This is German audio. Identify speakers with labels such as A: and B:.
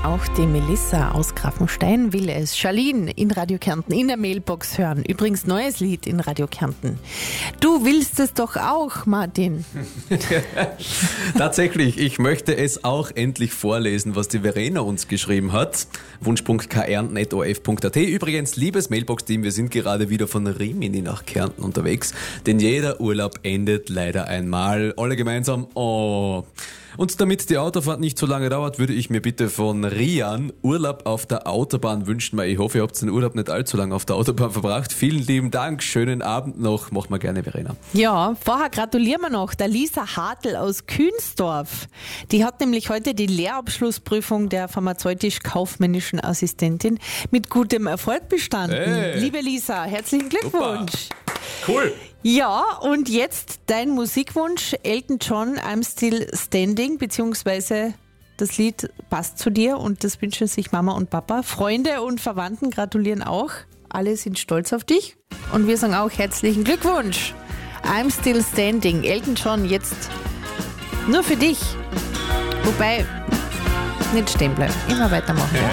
A: Auch die Melissa aus Grafenstein will es. Charlene in Radio Kärnten in der Mailbox hören. Übrigens neues Lied in Radio Kärnten. Du willst es doch auch, Martin.
B: Tatsächlich, ich möchte es auch endlich vorlesen, was die Verena uns geschrieben hat. Wunsch.kärnten.of.at. Übrigens, liebes Mailbox-Team, wir sind gerade wieder von Rimini nach Kärnten unterwegs, denn jeder Urlaub endet leider einmal. Alle gemeinsam, oh. Und damit die Autofahrt nicht so lange dauert, würde ich mir bitte von Rian Urlaub auf der Autobahn wünschen, weil ich hoffe, ihr habt den Urlaub nicht allzu lange auf der Autobahn verbracht. Vielen lieben Dank, schönen Abend noch, mach mal gerne, Verena.
A: Ja, vorher gratulieren wir noch der Lisa Hartl aus Künsdorf. Die hat nämlich heute die Lehrabschlussprüfung der pharmazeutisch-kaufmännischen Assistentin mit gutem Erfolg bestanden.
B: Hey.
A: Liebe Lisa, herzlichen Glückwunsch.
B: Super. Cool.
A: Ja, und jetzt dein Musikwunsch, Elton John, I'm Still Standing, beziehungsweise das Lied passt zu dir und das wünschen sich Mama und Papa. Freunde und Verwandten gratulieren auch, alle sind stolz auf dich und wir sagen auch herzlichen Glückwunsch. I'm Still Standing, Elton John, jetzt nur für dich, wobei nicht stehen bleiben, immer weitermachen.